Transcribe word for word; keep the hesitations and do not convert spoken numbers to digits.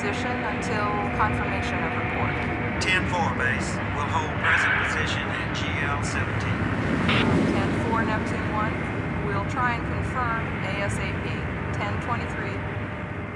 position until confirmation of report. ten four, base. We'll hold present position at G L seventeen. ten four, Neptune one. We'll try and confirm ASAP. ten twenty-three.